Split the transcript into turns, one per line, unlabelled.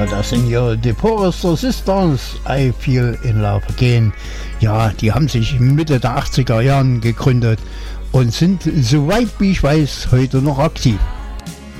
Ja, das sind ja die Porester Sisters, I Feel in Love Again. Ja, die haben sich Mitte der 80er Jahren gegründet und sind, soweit wie ich weiß, heute noch aktiv.